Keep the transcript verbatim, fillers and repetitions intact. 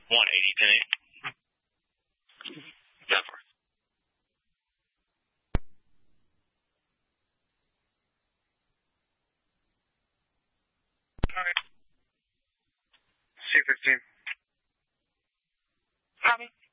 one eighty, ten eight. Denver. C fifteen. Copy.